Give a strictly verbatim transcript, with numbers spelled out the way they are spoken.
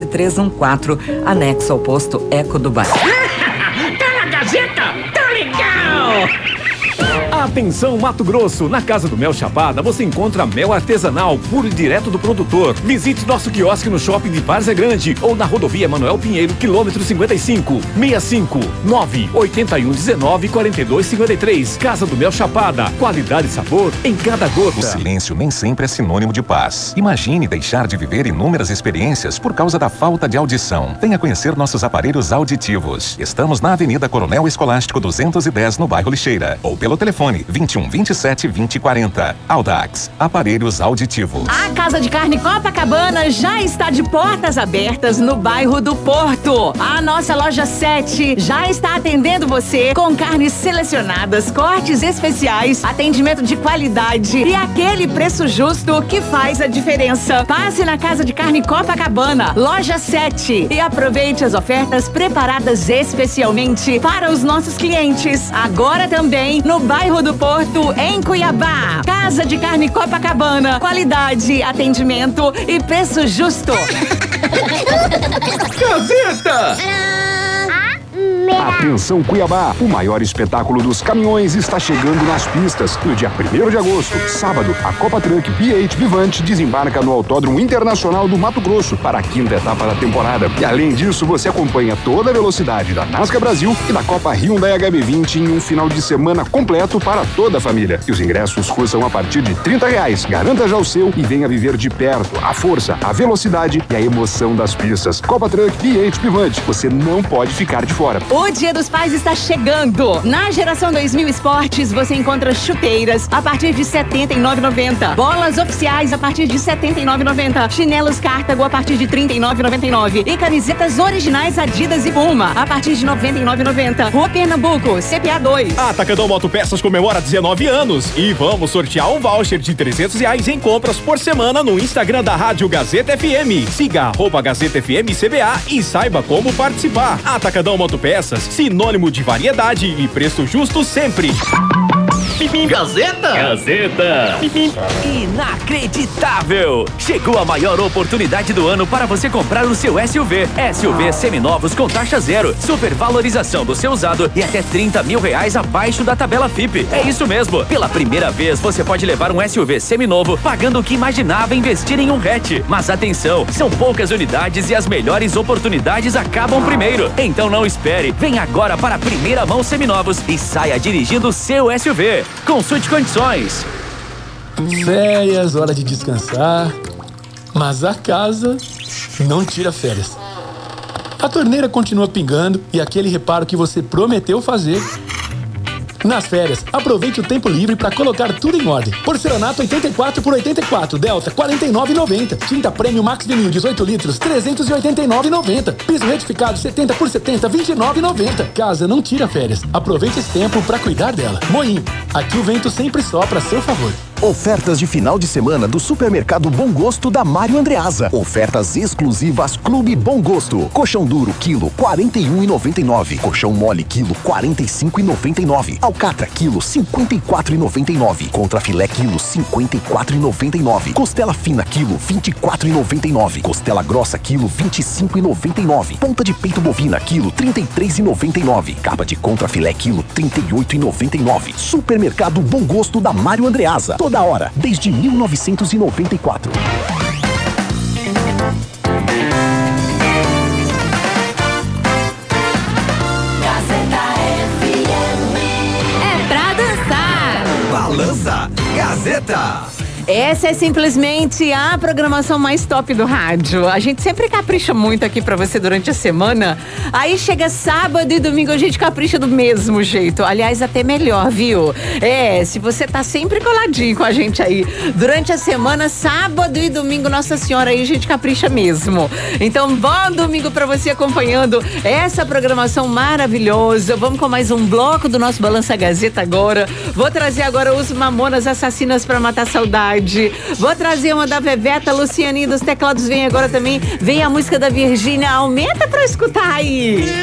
três um quatro, anexo ao posto Eco do Bairro. Tá na Gazeta? Tá legal! Atenção Mato Grosso, na Casa do Mel Chapada você encontra mel artesanal, puro e direto do produtor. Visite nosso quiosque no shopping de Várzea Grande ou na rodovia Manuel Pinheiro, quilômetro cinquenta e cinco, seis cinco nove oito um um nove quatro dois cinco três. Casa do Mel Chapada, qualidade e sabor em cada gota. O silêncio nem sempre é sinônimo de paz. Imagine deixar de viver inúmeras experiências por causa da falta de audição. Venha conhecer nossos aparelhos auditivos. Estamos na Avenida Coronel Escolástico duzentos e dez, no bairro Lixeira, ou pelo telefone vinte e um, vinte e sete, vinte e quarenta. Audax, aparelhos auditivos. A Casa de Carne Copacabana já está de portas abertas no bairro do Porto. A nossa loja sete já está atendendo você com carnes selecionadas, cortes especiais, atendimento de qualidade e aquele preço justo que faz a diferença. Passe na Casa de Carne Copacabana, loja sete, e aproveite as ofertas preparadas especialmente para os nossos clientes. Agora também no bairro do Porto, em Cuiabá. Casa de Carne Copacabana, qualidade, atendimento e preço justo. Gazeta! Atenção Cuiabá, o maior espetáculo dos caminhões está chegando nas pistas. No dia primeiro de agosto, sábado, a Copa Truck B H Vivante desembarca no Autódromo Internacional do Mato Grosso para a quinta etapa da temporada. E além disso, você acompanha toda a velocidade da NASCAR Brasil e da Copa Hyundai H B vinte em um final de semana completo para toda a família. E os ingressos custam a partir de trinta reais. Garanta já o seu e venha viver de perto a força, a velocidade e a emoção das pistas. Copa Truck B H Vivante, você não pode ficar de fora. O Dia dos Pais está chegando. Na Geração dois mil Esportes, você encontra chuteiras a partir de setenta e nove reais e noventa centavos. Bolas oficiais a partir de setenta e nove reais e noventa centavos. Chinelos Cartago a partir de trinta e nove reais e noventa e nove centavos. E camisetas originais Adidas e Puma a partir de noventa e nove reais e noventa centavos. Rua Pernambuco, C P A dois. A Atacadão Motopeças comemora dezenove anos e vamos sortear um voucher de trezentos reais em compras por semana no Instagram da Rádio Gazeta F M. Siga arroba Gazeta F M C B A e saiba como participar. Atacadão Motopeças, sinônimo de variedade e preço justo sempre. Gazeta? Gazeta. Inacreditável! Chegou a maior oportunidade do ano para você comprar o seu S U V. S U V seminovos com taxa zero, supervalorização do seu usado e até trinta mil reais abaixo da tabela F I P. É isso mesmo. Pela primeira vez você pode levar um S U V seminovo pagando o que imaginava investir em um hatch. Mas atenção, são poucas unidades e as melhores oportunidades acabam primeiro. Então não espere. Vem agora para a Primeira Mão Seminovos e saia dirigindo o seu S U V. Consulte condições. Férias, hora de descansar. Mas a casa não tira férias. A torneira continua pingando e aquele reparo que você prometeu fazer. Nas férias, aproveite o tempo livre para colocar tudo em ordem. Porcelanato oitenta e quatro por oitenta e quatro, Delta quarenta e nove reais e noventa centavos. Tinta Prêmio Max Vinil dezoito litros, trezentos e oitenta e nove reais e noventa centavos. Piso retificado setenta por setenta, vinte e nove reais e noventa centavos. Casa não tira férias. Aproveite esse tempo para cuidar dela. Moinho, aqui o vento sempre sopra a seu favor. Ofertas de final de semana do Supermercado Bom Gosto da Mário Andreasa. Ofertas exclusivas Clube Bom Gosto. Colchão duro, quilo, quarenta e um reais e noventa e nove centavos. Colchão mole, quilo, quarenta e cinco reais e noventa e nove centavos. Alcatra, quilo, cinquenta e quatro reais e noventa e nove centavos. Contrafilé, quilo, cinquenta e quatro reais e noventa e nove centavos. Costela fina, quilo, vinte e quatro reais e noventa e nove centavos. Costela grossa, quilo, vinte e cinco reais e noventa e nove centavos. Ponta de peito bovina, quilo, trinta e três reais e noventa e nove centavos. Capa de contrafilé, quilo, trinta e oito reais e noventa e nove centavos. Supermercado Bom Gosto da Mário Andreasa. Toda hora, desde mil novecentos e noventa e quatro. É pra dançar. Balança Gazeta. Essa é simplesmente a programação mais top do rádio. A gente sempre capricha muito aqui pra você durante a semana. Aí chega sábado e domingo a gente capricha do mesmo jeito. Aliás, até melhor, viu? É, se você tá sempre coladinho com a gente aí durante a semana, sábado e domingo, Nossa Senhora, aí a gente capricha mesmo. Então, bom domingo pra você acompanhando essa programação maravilhosa. Vamos com mais um bloco do nosso Balança Gazeta agora. Vou trazer agora os Mamonas Assassinas pra matar saudade. Vou trazer uma da Veveta, Lucianinho dos teclados vem agora também. Vem a música da Virgínia, aumenta pra escutar aí.